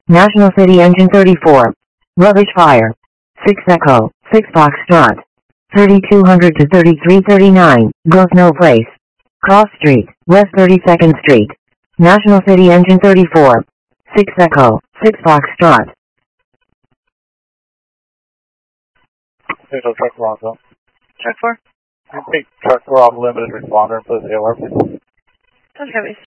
National City Engine 34. Rubbish Fire. 6 Echo, 6 Foxtrot. 3200 to 3339, Grosvenor Place. Cross Street, West 32nd Street. National City Engine 34. 6 Echo, 6 Foxtrot. Fatal Truck Rockville. Truck 4. Take Truck 4 off limited responder and put the ALR, please. Okay,